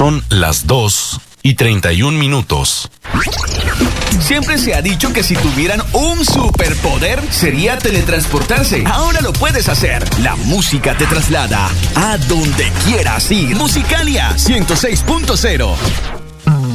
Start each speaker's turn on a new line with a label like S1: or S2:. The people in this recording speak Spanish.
S1: Son las 2:31.
S2: Siempre se ha dicho que si tuvieran un superpoder sería teletransportarse. Ahora lo puedes hacer. La música te traslada a donde quieras ir. Musicalia 106.0.